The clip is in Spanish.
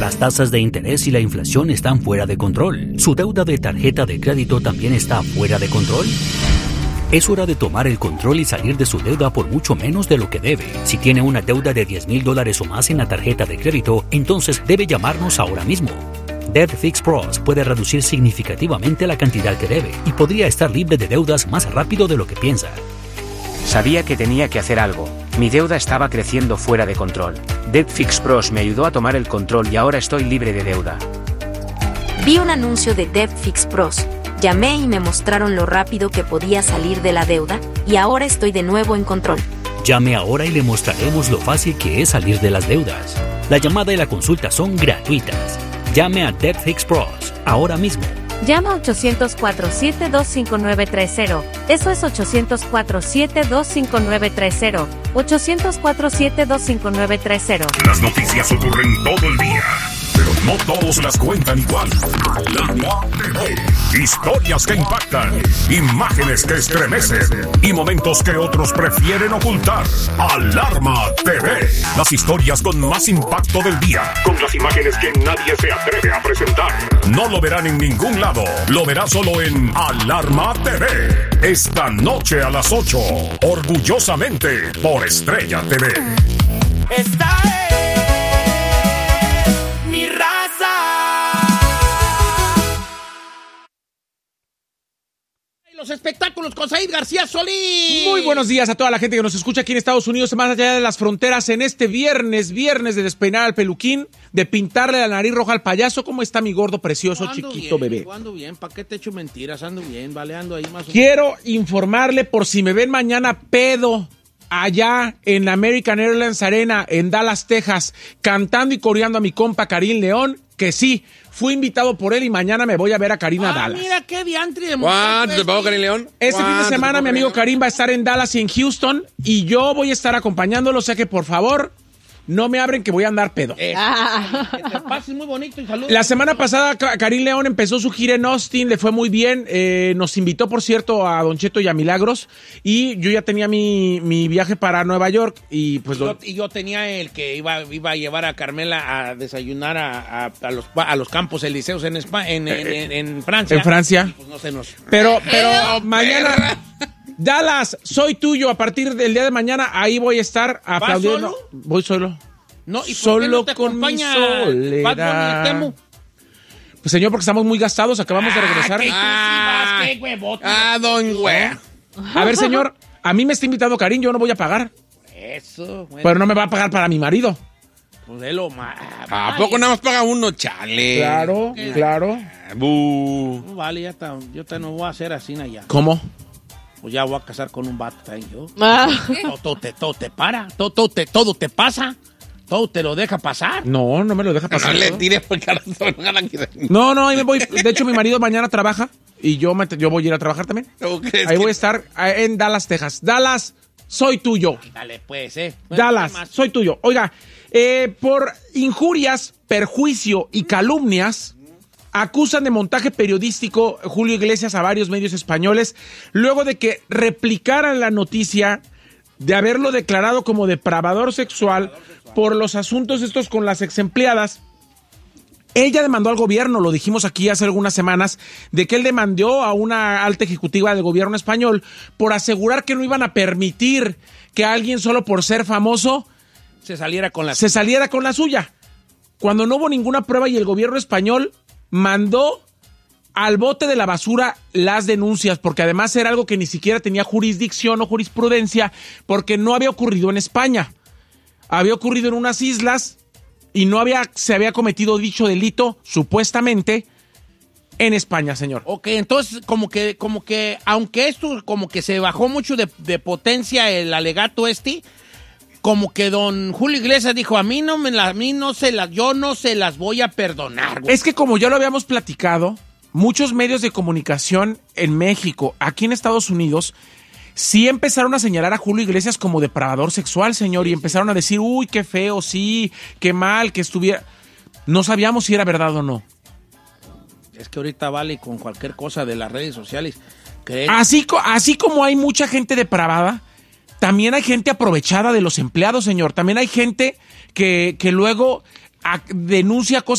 Las tasas de interés y la inflación están fuera de control. ¿Su deuda de tarjeta de crédito también está fuera de control? Es hora de tomar el control y salir de su deuda por mucho menos de lo que debe. Si tiene una deuda de $10,000 o más en la tarjeta de crédito, entonces debe llamarnos ahora mismo. Debt Fix Pros puede reducir significativamente la cantidad que debe y podría estar libre de deudas más rápido de lo que piensa. Sabía que tenía que hacer algo. Mi deuda estaba creciendo fuera de control. Debt Fix Pros me ayudó a tomar el control y ahora estoy libre de deuda. Vi un anuncio de Debt Fix Pros. Llamé y me mostraron lo rápido que podía salir de la deuda y ahora estoy de nuevo en control. Llame ahora y le mostraremos lo fácil que es salir de las deudas. La llamada y la consulta son gratuitas. Llame a Debt Fix Pros ahora mismo. Llama 800-472-5930. Eso es 800-472-5930. 800-472-5930. Las noticias ocurren todo el día, pero no todos las cuentan igual. Alarma TV. Historias que impactan, imágenes que estremecen y momentos que otros prefieren ocultar. Alarma TV. Las historias con más impacto del día, con las imágenes que nadie se atreve a presentar. No lo verán en ningún lado, lo verá solo en Alarma TV. Esta noche a las 8, orgullosamente por Estrella TV. Esta es mi raza. Los espectáculos con Said García Solís. Muy buenos días a toda la gente que nos escucha aquí en Estados Unidos, más allá de las fronteras, en este viernes de despeinar al peluquín, de pintarle la nariz roja al payaso. ¿Cómo está mi gordo, precioso, chiquito bien, bebé? Ando bien, ¿para qué te echo mentiras? Ando bien, baleando ahí más o menos. Quiero informarle, por si me ven mañana pedo allá en la American Airlines Arena, en Dallas, Texas, cantando y coreando a mi compa Karim León, que sí, fui invitado por él y mañana me voy a ver a Karim a Dallas. Mira qué diantre de ¿Cuánto te pagó Karim León? Este fin de semana mi amigo Karim va a estar en Dallas y en Houston y yo voy a estar acompañándolo, o sea que por favor no me abren que voy a andar pedo. Que te pases muy bonito y saludos. La semana pasada Karim León empezó su gira en Austin, le fue muy bien, nos invitó por cierto a Don Cheto y a Milagros y yo ya tenía mi viaje para Nueva York y pues... yo tenía el que iba a llevar a Carmela a desayunar a los Campos Elíseos en Francia. En Francia. Pues no se nos... Pero mañana... Dallas, soy tuyo. A partir del día de mañana, ahí voy a estar aplaudiendo. ¿Solo? Voy solo. No, ¿y solo por qué no te con mi acompaña soledad. Bad Bunny y Temu? Pues señor, porque estamos muy gastados, acabamos de regresar. ¡Qué huevote! Don güey. A ver, señor, a mí me está invitando Karim, yo no voy a pagar. Eso, bueno. Pero no me va a pagar para mi marido. Pues de lo más. ¿A poco nada más paga uno, chale? Claro. Bu. No vale, ya está. Yo te no voy a hacer así allá. ¿Cómo? Pues ya voy a casar con un vato también yo. Todo te para, todo te pasa, todo te lo deja pasar. No me lo deja pasar. No le tires por carajo. No, ahí me voy. De hecho, mi marido mañana trabaja y yo voy a ir a trabajar también. Ahí voy a estar en Dallas, Texas. Dallas, soy tuyo. Dale, pues, Bueno, Dallas, soy tuyo. Oiga, por injurias, perjuicio y calumnias, acusan de montaje periodístico Julio Iglesias a varios medios españoles luego de que replicaran la noticia de haberlo declarado como depravador sexual por los asuntos estos con las exempleadas. Él ya demandó al gobierno, lo dijimos aquí hace algunas semanas, de que él demandó a una alta ejecutiva del gobierno español por asegurar que no iban a permitir que alguien solo por ser famoso se saliera con la suya. Cuando no hubo ninguna prueba y el gobierno español mandó al bote de la basura las denuncias, porque además era algo que ni siquiera tenía jurisdicción o jurisprudencia, porque no había ocurrido en España. Había ocurrido en unas islas y se había cometido dicho delito, supuestamente, en España, señor. Ok, entonces como que aunque esto como que se bajó mucho de potencia el alegato como que don Julio Iglesias dijo, yo no se las voy a perdonar, güey. Es que como ya lo habíamos platicado, muchos medios de comunicación en México, aquí en Estados Unidos, sí empezaron a señalar a Julio Iglesias como depravador sexual, señor, y empezaron a decir, uy, qué feo, sí, qué mal, que estuviera... No sabíamos si era verdad o no. Es que ahorita vale con cualquier cosa de las redes sociales. Así como hay mucha gente depravada, también hay gente aprovechada de los empleados, señor. También hay gente que luego denuncia cosas